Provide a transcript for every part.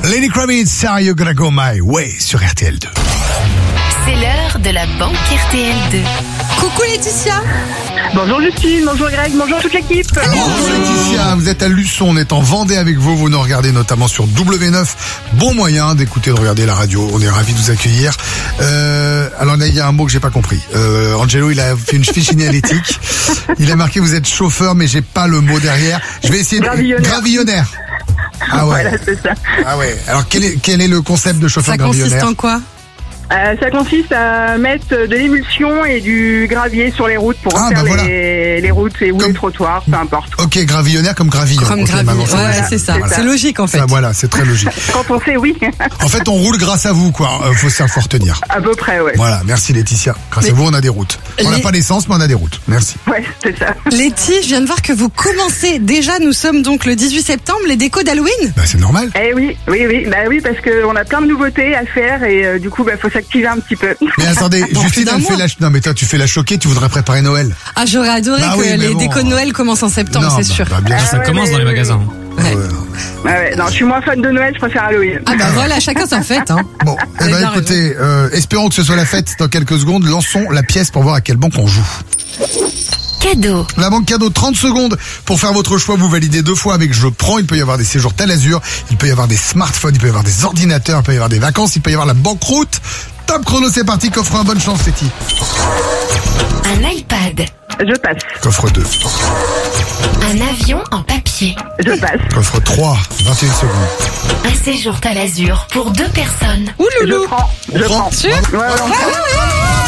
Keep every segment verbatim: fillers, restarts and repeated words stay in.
Lenny Kravitz, Are You Gonna Go My Way sur R T L deux. C'est l'heure de la banque R T L deux. Coucou Laetitia. Bonjour Justine, bonjour Greg, bonjour toute l'équipe. Bonjour Laetitia, vous êtes à Luçon, on est en Vendée avec vous, vous nous regardez notamment sur W neuf. Bon moyen d'écouter, de regarder la radio, on est ravis de vous accueillir. Euh, alors là, il y a un mot que j'ai pas compris. Euh, Angelo, il a fait une fiche signalétique. Il a marqué vous êtes chauffeur, mais j'ai pas le mot derrière. Je vais essayer de... Gravillonnaire. Gravillonnaire. Ah ouais. Voilà, c'est ça. Ah ouais. Alors quel est, quel est le concept de chauffeur Ça gravillonnaire? consiste en quoi? Euh, ça consiste à mettre de l'émulsion et du gravier sur les routes pour Ah, faire bah voilà. les, les routes et ou Comme- les trottoirs, peu importe. Ok, gravillonnaire comme gravillon. Comme Ok, gravier. maintenant, ça Ouais, va. c'est ça. Voilà. C'est logique en fait. Ça, voilà, c'est très logique. Quand on sait, oui. En fait, on roule grâce à vous, quoi. Euh, faut savoir retenir. À peu près, ouais. Voilà, merci Laetitia. Grâce Mais- à vous, on a des routes. On n'a Les- pas l'essence, mais on a des routes. Merci. Ouais, c'est ça. Letty, je viens de voir que vous commencez déjà, nous sommes donc le dix-huit septembre, les décos d'Halloween. Bah, c'est normal. Eh oui, oui, oui, bah oui, parce qu'on a plein de nouveautés à faire et euh, du coup, bah faut s'activer un petit peu. Mais attendez, Bon, Justine, plus d'un elle fait mois. la... Non, mais toi, tu fais la choquée, tu voudrais préparer Noël. Ah, j'aurais adoré Bah que oui, mais les bon. décos de Noël commencent en septembre, Non, c'est bah, sûr. bah, bien Ah sûr. Ça ouais, commence mais- dans les magasins. Ouais. Ouais. Ah ouais, non, je suis moins fan de Noël, je préfère Halloween. Ah bah voilà, chacun sa fête. Hein. Bon, eh avez ben, bien écoutez, euh, espérons que ce soit la fête dans quelques secondes. Lançons la pièce pour voir à quelle banque on joue. Cadeau. La banque cadeau, trente secondes pour faire votre choix. Vous validez deux fois avec Je prends. Il peut y avoir des séjours Tel Azur, il peut y avoir des smartphones, il peut y avoir des ordinateurs, il peut y avoir des vacances, il peut y avoir la banqueroute. Top chrono, c'est parti. Coffre un, bonne chance, Letty. Un iPad. Je passe, Coffre deux. Un avion en papier. je passe, Coffre trois, vingt et une secondes. Un séjour Talazur pour deux personnes. Ouh je loulou. prends, je On prend. prends. Sûr Ouais, ouais, on prend.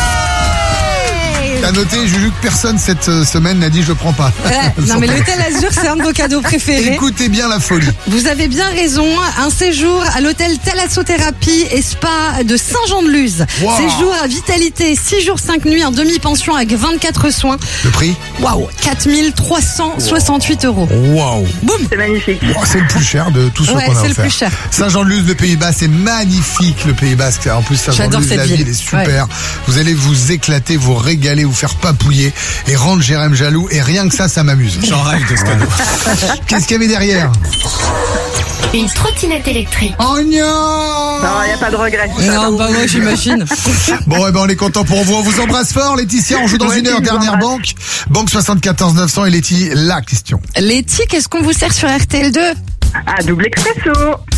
T'as noté, Juju, que personne cette euh, semaine n'a dit je prends pas. Ouais, non mais l'hôtel Azur, c'est un de vos cadeaux préférés. Écoutez bien la folie. Vous avez bien raison, un séjour à l'hôtel Thalassothérapie et Spa de Saint-Jean-de-Luz. Wow. Séjour à Vitalité, six jours cinq nuits en demi-pension avec vingt-quatre soins. Le prix? Waouh, quatre mille trois cent soixante-huit euros. Waouh. Boum. C'est magnifique. Oh, c'est le plus cher de tous ceux Ouais, qu'on a c'est le offert. plus cher. Saint-Jean-de-Luz, le Pays Basque, c'est magnifique le Pays Basque. En plus, J'adore Saint-Jean-de-Luz, cette la ville. ville est super. Vous allez vous éclater, vous régaler, vous faire papouiller et rendre Jérém jaloux. Et rien que ça, ça m'amuse. J'en rêve de ce cadeau. Qu'est-ce qu'il y avait derrière? Une trottinette électrique. Oh non! Non, il n'y a pas de regret. Non, bah moi j'imagine. Bon, eh ben, on est content pour vous. On vous embrasse fort, Laetitia. On joue dans Moi une aussi, heure. je vous Dernière embrasse. banque. Banque soixante-quatorze neuf cents et Letty, la question. Letty, qu'est-ce qu'on vous sert sur R T L deux? Ah, double expresso.